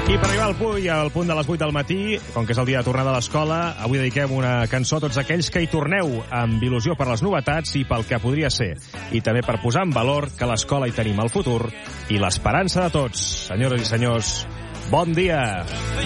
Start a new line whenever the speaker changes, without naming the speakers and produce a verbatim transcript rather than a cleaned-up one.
I per arribar al punt, al punt de les vuit del matí, com que és el dia de tornada a l'escola, avui dediquem una cançó a tots aquells que hi torneu amb il·lusió per les novetats i pel que podria ser. I també per posar en valor que a l'escola hi tenim el futur i l'esperança de tots. Senyores i senyors, bon dia!